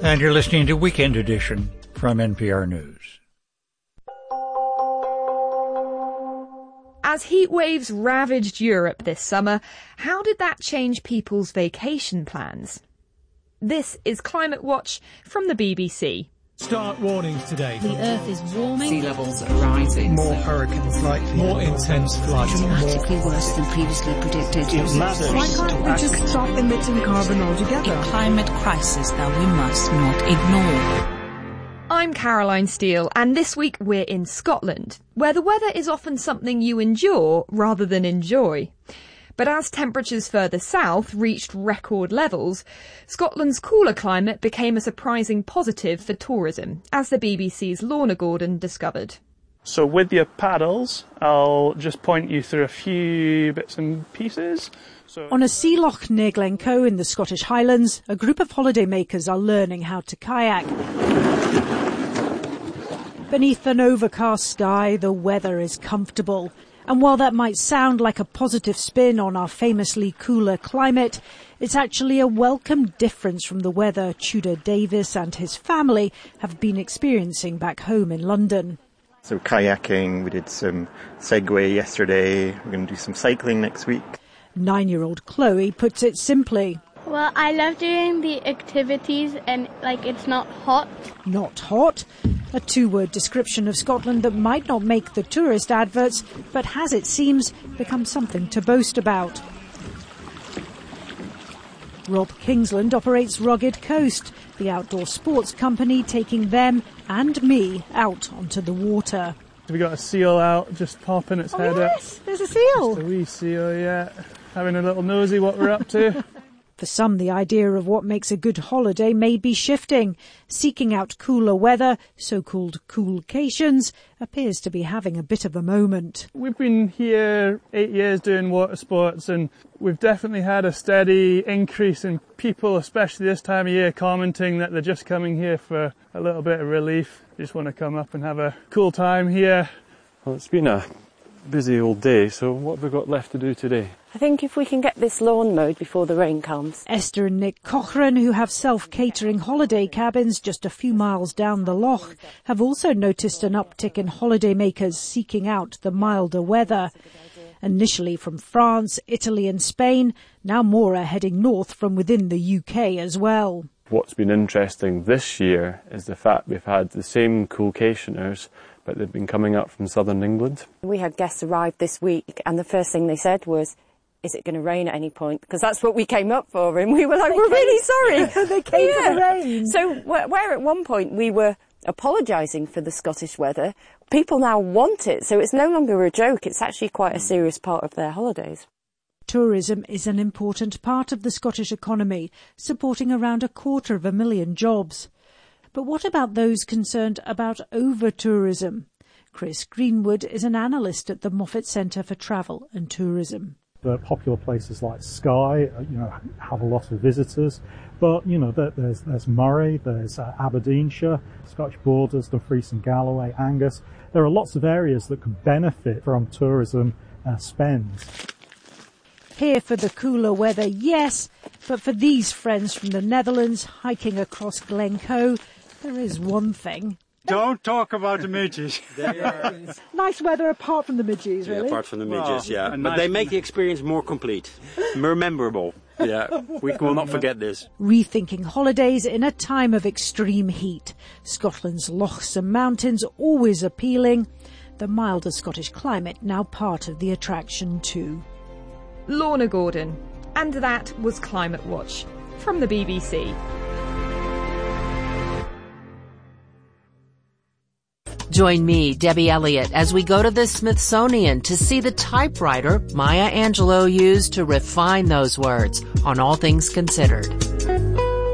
And you're listening to Weekend Edition from NPR News. As heat waves ravaged Europe this summer, how did that change people's vacation plans? This is Climate Watch from the BBC. Start warnings today. The Earth is warming. Sea levels are rising. More hurricanes likely. More intense floods. Dramatically worse than previously predicted. Why can't we just stop emitting carbon altogether? A climate crisis that we must not ignore. I'm Caroline Steele, and this week we're in Scotland, where the weather is often something you endure rather than enjoy. But as temperatures further south reached record levels, Scotland's cooler climate became a surprising positive for tourism, as the BBC's Lorna Gordon discovered. So with your paddles, I'll just point you through a few bits and pieces. On a sea loch near Glencoe in the Scottish Highlands, a group of holidaymakers are learning how to kayak. Beneath an overcast sky, the weather is comfortable. And while that might sound like a positive spin on our famously cooler climate, it's actually a welcome difference from the weather Tudor Davis and his family have been experiencing back home in London. So kayaking, we did some Segway yesterday, we're going to do some cycling next week. 9-year-old Chloe puts it simply. Well, I love doing the activities and, it's not hot. Not hot? A two-word description of Scotland that might not make the tourist adverts, but has, it seems, become something to boast about. Rob Kingsland operates Rugged Coast, the outdoor sports company taking them and me out onto the water. We got a seal out, just popping its head up. Yes, there's a seal. Just a wee seal, yeah. Having a little nosy what we're up to. For some, the idea of what makes a good holiday may be shifting. Seeking out cooler weather, so-called coolcations, appears to be having a bit of a moment. We've been here 8 years doing water sports, and we've definitely had a steady increase in people, especially this time of year, commenting that they're just coming here for a little bit of relief. They just want to come up and have a cool time here. Well, it's been a busy old day, so what have we got left to do today? I think if we can get this lawn mowed before the rain comes. Esther and Nick Cochran, who have self-catering holiday cabins just a few miles down the loch, have also noticed an uptick in holidaymakers seeking out the milder weather. Initially from France, Italy and Spain, now more are heading north from within the UK as well. What's been interesting this year is the fact we've had the same coolcationers, but they've been coming up from southern England. We had guests arrive this week, and the first thing they said was, is it going to rain at any point? Because that's what we came up for, and we were like, we're really sorry. They came for the rain. So where at one point we were apologising for the Scottish weather, people now want it, so it's no longer a joke, it's actually quite a serious part of their holidays. Tourism is an important part of the Scottish economy, supporting around 250,000 jobs. But what about those concerned about over-tourism? Chris Greenwood is an analyst at the Moffat Centre for Travel and Tourism. The popular places like Skye, have a lot of visitors. But, there's Moray, there's Aberdeenshire, Scottish Borders, Dumfries and Galloway, Angus. There are lots of areas that could benefit from tourism spend. Here for the cooler weather, yes, but for these friends from the Netherlands hiking across Glencoe, there is one thing. Don't talk about the midges. Nice weather apart from the midges, really. Yeah, apart from the midges, But they make the experience more complete, more memorable. Yeah, we will not forget this. Rethinking holidays in a time of extreme heat. Scotland's lochs and mountains always appealing. The milder Scottish climate now part of the attraction too. Lorna Gordon. And that was Climate Watch from the BBC. Join me, Debbie Elliott, as we go to the Smithsonian to see the typewriter Maya Angelou used to refine those words on All Things Considered.